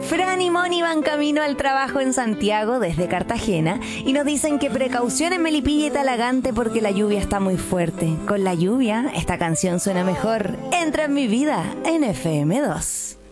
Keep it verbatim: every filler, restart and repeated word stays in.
Fran y Moni van camino al trabajo en Santiago desde Cartagena y nos dicen que precaución en Melipilla y Talagante porque la lluvia está muy fuerte. Con la lluvia, esta canción suena mejor. Entra en mi vida en F M dos.